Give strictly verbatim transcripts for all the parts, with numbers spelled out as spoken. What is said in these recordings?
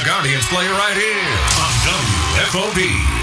The Guardians play right here on W F O B.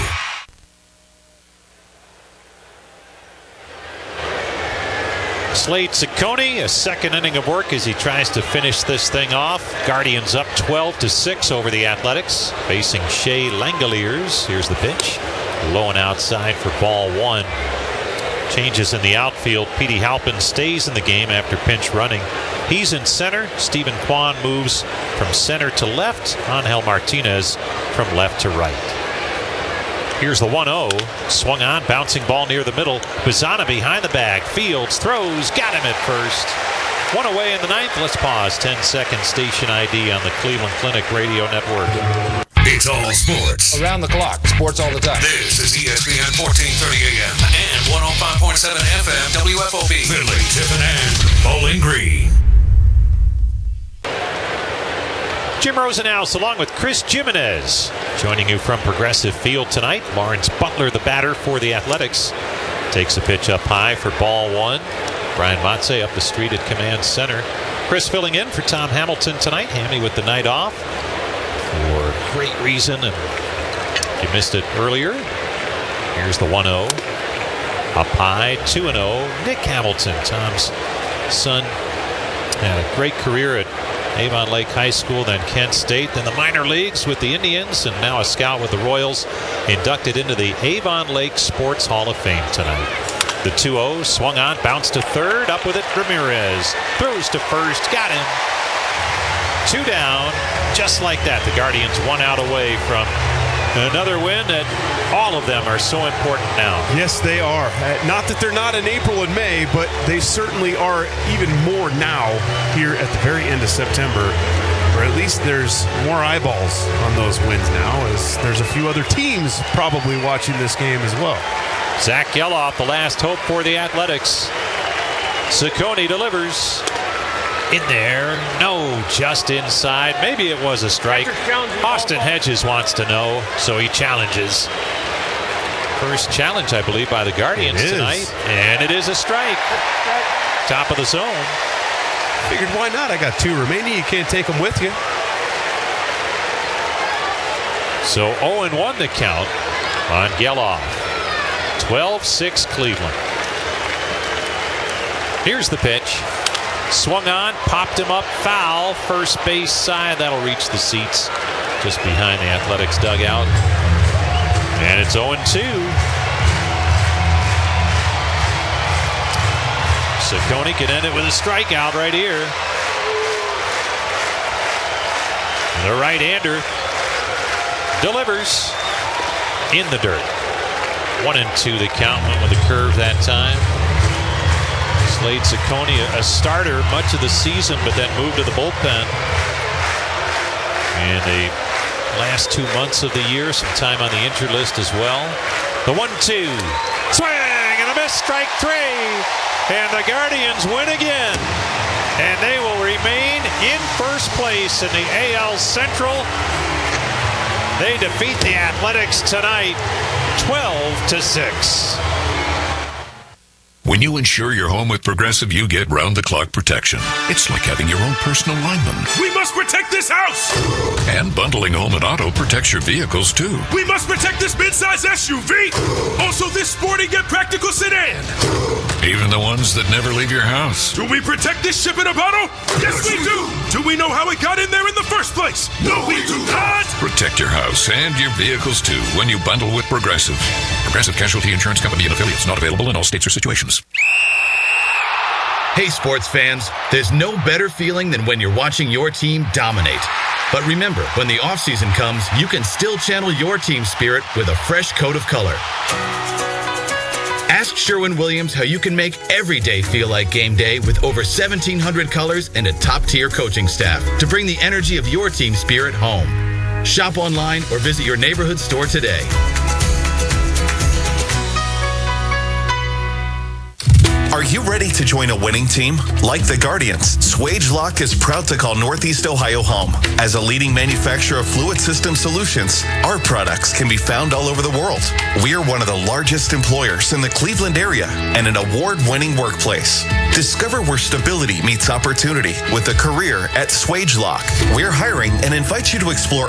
Slade Ciccone, a second inning of work as he tries to finish this thing off. Guardians up twelve to six over the Athletics, facing Shea Langoliers. Here's the pitch. Low and outside for ball one. Changes in the outfield. Petey Halpin stays in the game after pinch running. He's in center. Stephen Kwan moves from center to left. Angel Martinez from left to right. Here's the one oh. Swung on, bouncing ball near the middle. Bazzana behind the bag. Fields throws, got him at first. One away in the ninth. Let's pause. ten seconds station I D on the Cleveland Clinic Radio Network. It's all sports. Around the clock. Sports all the time. This is E S P N fourteen thirty A M and one oh five point seven F M W F O B. Finley, Tiffin, and Bowling Green. Jim Rosenhaus along with Chris Jimenez joining you from Progressive Field tonight. Lawrence Butler, the batter for the Athletics, takes a pitch up high for ball one. Brian Motze up the street at command center. Chris filling in for Tom Hamilton tonight. Hammy with the night off for great reason, and if you missed it earlier, here's the one oh. Up high, two and oh. Nick Hamilton, Tom's son, had a great career at Avon Lake High School, then Kent State, then the minor leagues with the Indians, and now a scout with the Royals, inducted into the Avon Lake Sports Hall of Fame tonight. The two oh swung on, bounced to third, up with it Ramirez, throws to first, got him. Two down, just like that. The Guardians one out away from another win, and all of them are so important now. Yes, they are. Uh, not that they're not in April and May, but they certainly are even more now here at the very end of September. Or at least there's more eyeballs on those wins now, as there's a few other teams probably watching this game as well. Zach Geloff, the last hope for the Athletics. Ciccone delivers. In there, no, just inside. Maybe it was a strike. Austin Hedges wants to know, so he challenges. First challenge, I believe, by the Guardians tonight. And it is a strike. Top of the zone. Figured, why not? I got two remaining. You can't take them with you. So oh and one the count on Geloff. twelve six Cleveland. Here's the pitch. Swung on, popped him up, foul, first base side. That'll reach the seats just behind the Athletics dugout. And it's oh and two. Ciccone can end it with a strikeout right here. The right-hander delivers in the dirt. One and two the count, went with a curve that time. Slade Ciccone, a starter much of the season, but then moved to the bullpen. And the last two months of the year, some time on the injured list as well. The one two. Swing and a miss, strike three. And the Guardians win again. And they will remain in first place in the A L Central. They defeat the Athletics tonight, twelve to six. When you insure your home with Progressive, you get round-the-clock protection. It's like having your own personal lineman. We must protect this house! And bundling home and auto protects your vehicles, too. We must protect this midsize S U V! Also this sporty yet practical sedan! Even the ones that never leave your house. Do we protect this ship in a bottle? Yes, we do! Do we know how it got in there in the first place? No, we do not! Protect your house and your vehicles, too, when you bundle with Progressive. Progressive Casualty Insurance Company and affiliates, not available in all states or situations. Hey, sports fans, there's no better feeling than when you're watching your team dominate. But remember, when the offseason comes, you can still channel your team spirit with a fresh coat of color. Ask Sherwin-Williams how you can make every day feel like game day with over seventeen hundred colors and a top-tier coaching staff to bring the energy of your team spirit home. Shop online or visit your neighborhood store today. Are you ready to join a winning team? Like the Guardians, Swagelok is proud to call Northeast Ohio home. As a leading manufacturer of fluid system solutions, our products can be found all over the world. We are one of the largest employers in the Cleveland area and an award-winning workplace. Discover where stability meets opportunity with a career at Swagelok. We're hiring and invite you to explore